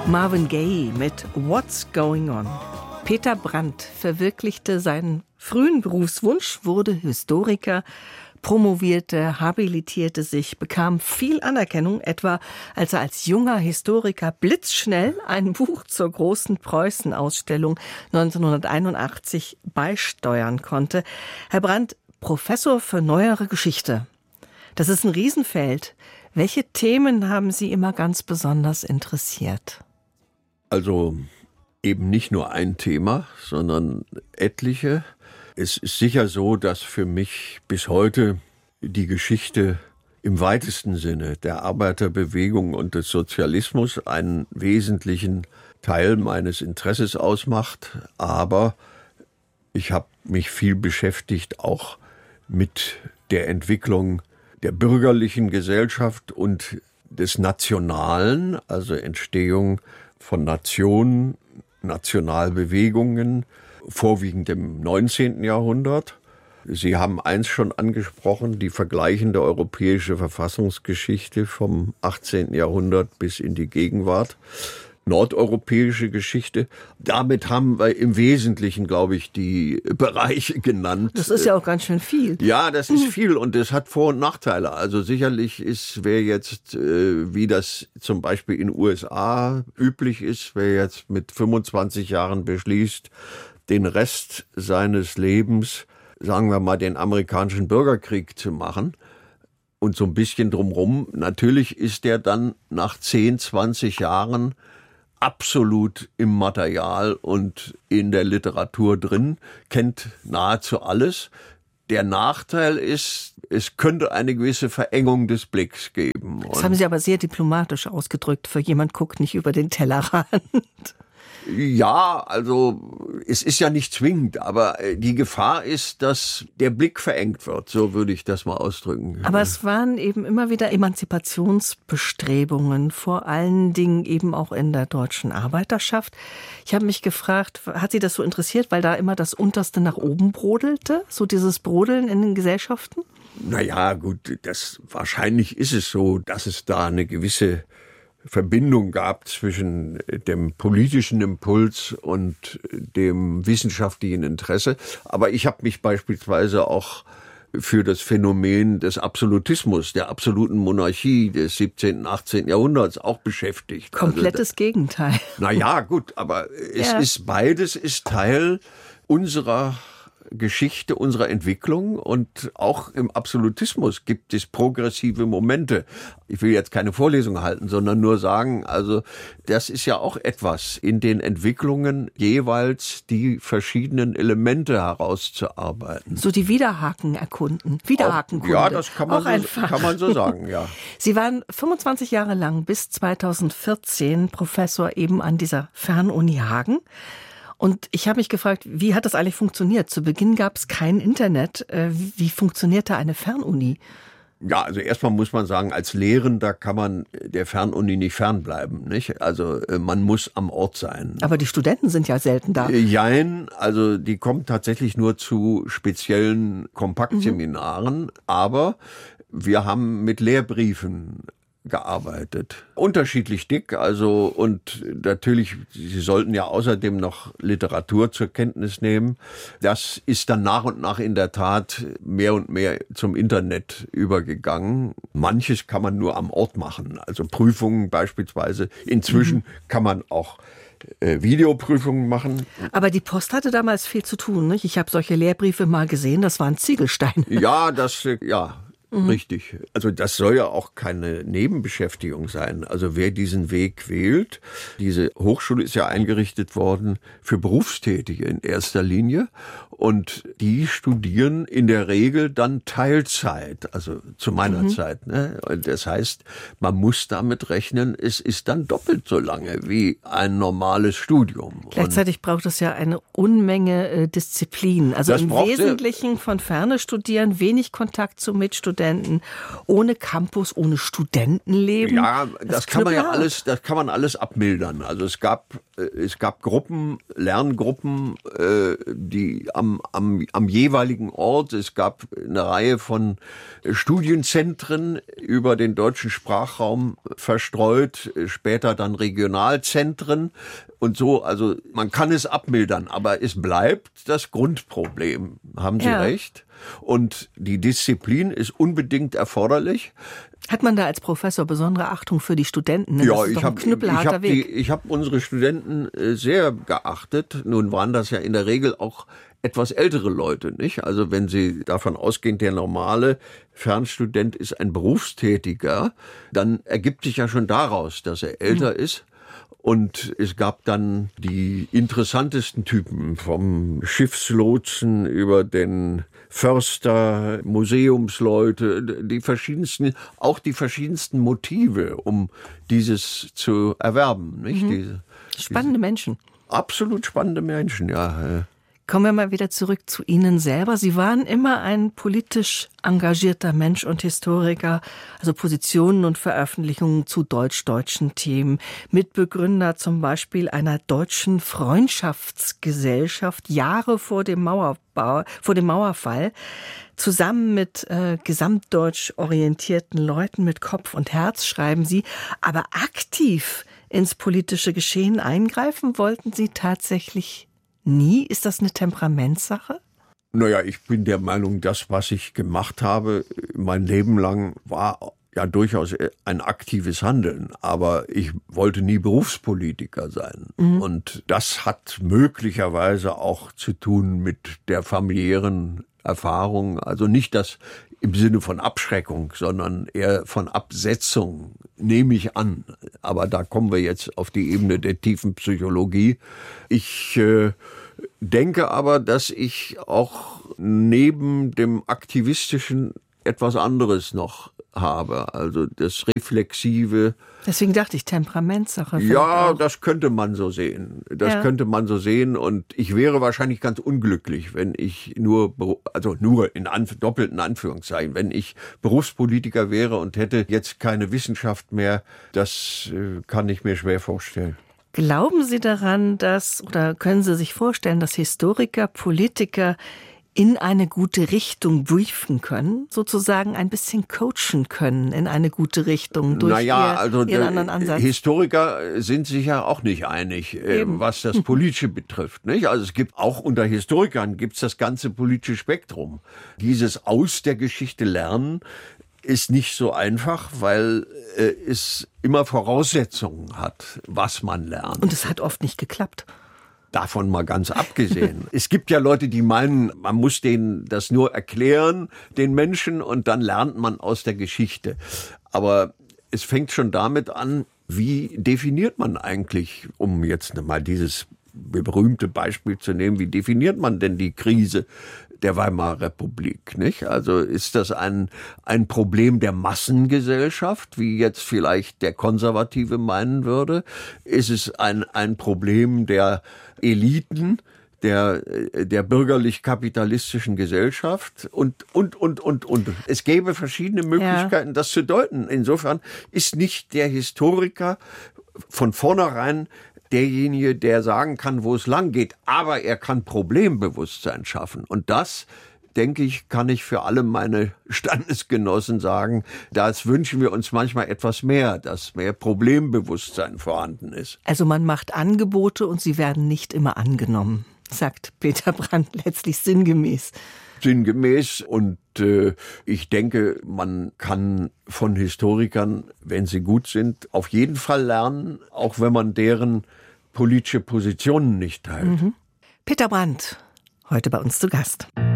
Marvin Gaye mit What's Going On. Peter Brandt verwirklichte seinen frühen Berufswunsch, wurde Historiker, promovierte, habilitierte sich, bekam viel Anerkennung, etwa als er als junger Historiker blitzschnell ein Buch zur großen Preußen-Ausstellung 1981 beisteuern konnte. Herr Brandt, Professor für neuere Geschichte. Das ist ein Riesenfeld. Welche Themen haben Sie immer ganz besonders interessiert? Also eben nicht nur ein Thema, sondern etliche. Es ist sicher so, dass für mich bis heute die Geschichte im weitesten Sinne der Arbeiterbewegung und des Sozialismus einen wesentlichen Teil meines Interesses ausmacht. Aber ich habe mich viel beschäftigt auch mit der Entwicklung der bürgerlichen Gesellschaft und des Nationalen, also Entstehung von Nationen, Nationalbewegungen, vorwiegend im 19. Jahrhundert. Sie haben eins schon angesprochen, die vergleichende europäische Verfassungsgeschichte vom 18. Jahrhundert bis in die Gegenwart. Nordeuropäische Geschichte. Damit haben wir im Wesentlichen, glaube ich, die Bereiche genannt. Das ist ja auch ganz schön viel. Ja, das ist viel und es hat Vor- und Nachteile. Also sicherlich wer jetzt, wie das zum Beispiel in USA üblich ist, wer jetzt mit 25 Jahren beschließt, den Rest seines Lebens, sagen wir mal, den amerikanischen Bürgerkrieg zu machen und so ein bisschen drumherum, natürlich ist der dann nach 10, 20 Jahren absolut im Material und in der Literatur drin, kennt nahezu alles. Der Nachteil ist, es könnte eine gewisse Verengung des Blicks geben. Das haben Sie aber sehr diplomatisch ausgedrückt. Für jemand guckt nicht über den Tellerrand. Ja, also es ist ja nicht zwingend, aber die Gefahr ist, dass der Blick verengt wird, so würde ich das mal ausdrücken. Aber es waren eben immer wieder Emanzipationsbestrebungen, vor allen Dingen eben auch in der deutschen Arbeiterschaft. Ich habe mich gefragt, hat Sie das so interessiert, weil da immer das Unterste nach oben brodelte, so dieses Brodeln in den Gesellschaften? Naja, gut, wahrscheinlich ist es so, dass es da eine gewisse Verbindung gab zwischen dem politischen Impuls und dem wissenschaftlichen Interesse. Aber ich habe mich beispielsweise auch für das Phänomen des Absolutismus, der absoluten Monarchie des 17., 18. Jahrhunderts auch beschäftigt. Komplettes Gegenteil. Naja, gut, aber beides ist Teil unserer Geschichte, unserer Entwicklung und auch im Absolutismus gibt es progressive Momente. Ich will jetzt keine Vorlesung halten, sondern nur sagen, also das ist ja auch etwas in den Entwicklungen jeweils die verschiedenen Elemente herauszuarbeiten. So die Widerhaken erkunden. Widerhakenkunde. Ja, das kann man so sagen, ja. Sie waren 25 Jahre lang bis 2014 Professor eben an dieser Fernuni Hagen. Und ich habe mich gefragt, wie hat das eigentlich funktioniert? Zu Beginn gab es kein Internet. Wie funktionierte eine Fernuni? Ja, also erstmal muss man sagen, als Lehrender kann man der Fernuni nicht fernbleiben, nicht? Also man muss am Ort sein. Aber die Studenten sind ja selten da. Jein, also die kommen tatsächlich nur zu speziellen Kompaktseminaren, aber wir haben mit Lehrbriefen gearbeitet. Unterschiedlich dick, also und natürlich, Sie sollten ja außerdem noch Literatur zur Kenntnis nehmen. Das ist dann nach und nach in der Tat mehr und mehr zum Internet übergegangen. Manches kann man nur am Ort machen, also Prüfungen beispielsweise. Inzwischen kann man auch Videoprüfungen machen. Aber die Post hatte damals viel zu tun, nicht? Ich habe solche Lehrbriefe mal gesehen, das waren Ziegelsteine. Ja, richtig. Also das soll ja auch keine Nebenbeschäftigung sein. Also wer diesen Weg wählt, diese Hochschule ist ja eingerichtet worden für Berufstätige in erster Linie und die studieren in der Regel dann Teilzeit, also zu meiner Zeit. Ne? Und das heißt, man muss damit rechnen, es ist dann doppelt so lange wie ein normales Studium. Gleichzeitig braucht es ja eine Unmenge Disziplin. Also im Wesentlichen von Ferne studieren, wenig Kontakt zu Mitstudenten. Studenten, ohne Campus, ohne Studentenleben. Ja, das kann man ja alles abmildern. Also es gab Gruppen, Lerngruppen, die am jeweiligen Ort, es gab eine Reihe von Studienzentren über den deutschen Sprachraum verstreut, später dann Regionalzentren und so. Also man kann es abmildern, aber es bleibt das Grundproblem. Haben Sie recht? Und die Disziplin ist unbedingt erforderlich. Hat man da als Professor besondere Achtung für die Studenten? Ne? Ja, das ist doch ein knüppelharter Weg. Ich habe unsere Studenten sehr geachtet. Nun waren das ja in der Regel auch etwas ältere Leute, nicht? Also wenn Sie davon ausgehen, der normale Fernstudent ist ein Berufstätiger, dann ergibt sich ja schon daraus, dass er älter ist. Und es gab dann die interessantesten Typen, vom Schiffslotsen über den Förster, Museumsleute, die verschiedensten Motive, um dieses zu erwerben. Nicht? Spannende Menschen. Absolut spannende Menschen, ja. Kommen wir mal wieder zurück zu Ihnen selber. Sie waren immer ein politisch engagierter Mensch und Historiker, also Positionen und Veröffentlichungen zu deutschen Themen. Mitbegründer zum Beispiel einer deutschen Freundschaftsgesellschaft Jahre vor dem Mauerfall, zusammen mit gesamtdeutsch orientierten Leuten mit Kopf und Herz, schreiben Sie, aber aktiv ins politische Geschehen eingreifen wollten Sie tatsächlich nie? Ist das eine Temperamentssache? Naja, ich bin der Meinung, das, was ich gemacht habe, mein Leben lang, war ja durchaus ein aktives Handeln. Aber ich wollte nie Berufspolitiker sein. Und das hat möglicherweise auch zu tun mit der familiären Erfahrung. Also nicht das im Sinne von Abschreckung, sondern eher von Absetzung, nehme ich an. Aber da kommen wir jetzt auf die Ebene der tiefen Psychologie. Ich denke aber, dass ich auch neben dem Aktivistischen etwas anderes noch habe, also das Reflexive. Deswegen dachte ich, Temperamentssache. Ja, das könnte man so sehen. Und ich wäre wahrscheinlich ganz unglücklich, wenn ich nur in doppelten Anführungszeichen, wenn ich Berufspolitiker wäre und hätte jetzt keine Wissenschaft mehr, das kann ich mir schwer vorstellen. Glauben Sie daran, oder können Sie sich vorstellen, dass Historiker, Politiker in eine gute Richtung briefen können, sozusagen ein bisschen coachen können in eine gute Richtung durch ihren anderen Ansatz? Historiker sind sich ja auch nicht einig, was das Politische betrifft. Nicht? Also es gibt auch unter Historikern gibt's das ganze politische Spektrum. Dieses aus der Geschichte lernen ist nicht so einfach, weil es immer Voraussetzungen hat, was man lernt. Und es hat oft nicht geklappt. Davon mal ganz abgesehen. Es gibt ja Leute, die meinen, man muss denen das nur erklären, den Menschen, und dann lernt man aus der Geschichte. Aber es fängt schon damit an, wie definiert man eigentlich, um jetzt mal dieses berühmte Beispiel zu nehmen, wie definiert man denn die Krise der Weimarer Republik, nicht? Also ist das ein Problem der Massengesellschaft, wie jetzt vielleicht der Konservative meinen würde? Ist es ein Problem der Eliten, der bürgerlich-kapitalistischen Gesellschaft und. Es gäbe verschiedene Möglichkeiten, das zu deuten. Insofern ist nicht der Historiker von vornherein derjenige, der sagen kann, wo es lang geht, aber er kann Problembewusstsein schaffen. Und das, denke ich, kann ich für alle meine Standesgenossen sagen, das wünschen wir uns manchmal etwas mehr, dass mehr Problembewusstsein vorhanden ist. Also man macht Angebote und sie werden nicht immer angenommen, sagt Peter Brandt letztlich sinngemäß. Und ich denke, man kann von Historikern, wenn sie gut sind, auf jeden Fall lernen, auch wenn man deren politische Positionen nicht teilt. Peter Brandt, heute bei uns zu Gast.